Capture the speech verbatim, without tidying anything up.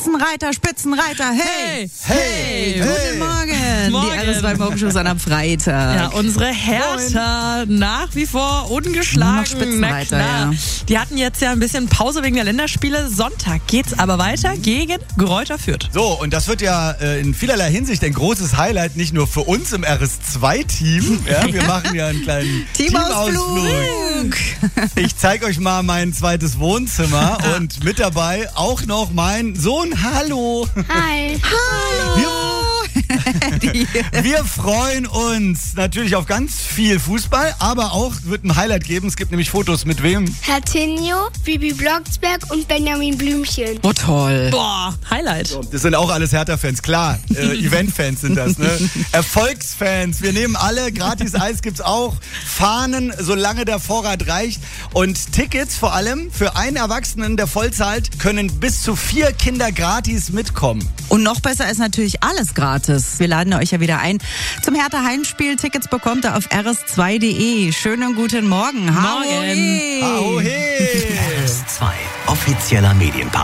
Spitzenreiter, Spitzenreiter, hey! Hey! Hey! Guten Morgen! Morgen. Die R S zwei Morgenshow an am Freitag. Ja, unsere Hertha nach wie vor ungeschlagen. Noch Spitzenreiter, Na klar. ja. Die hatten jetzt ja ein bisschen Pause wegen der Länderspiele. Sonntag geht's aber weiter gegen Greuther Fürth. So, und das wird ja äh, in vielerlei Hinsicht ein großes Highlight, nicht nur für uns im R S zwei Team. Ja, wir machen ja einen kleinen Teamausflug. Teamausflug. Ich zeige euch mal mein zweites Wohnzimmer und mit dabei auch noch mein Sohn. Hallo. Hi. Wir, wir freuen uns natürlich auf ganz viel Fußball, aber auch wird ein Highlight geben. Es gibt nämlich Fotos mit wem? Hertinho, Bibi Blocksberg und Benjamin Blümchen. Oh, toll. Boah, Highlight. Das sind auch alles Hertha-Fans, klar. Äh, Event-Fans sind das, ne? Erfolgsfans. Wir nehmen alle. Gratis Eis gibt's auch. Fahnen, solange der Vorrat reicht. Und Tickets vor allem für einen Erwachsenen, der voll zahlt, können bis zu vier Kinder gratis mitkommen. Und noch besser ist natürlich alles gratis. Wir laden euch ja wieder ein zum Hertha Heimspiel. Tickets bekommt ihr auf r s zwei punkt d e. Schönen guten Morgen. Morgen. Hau he. Ahoi! R S zwei, offizieller Medienpartner.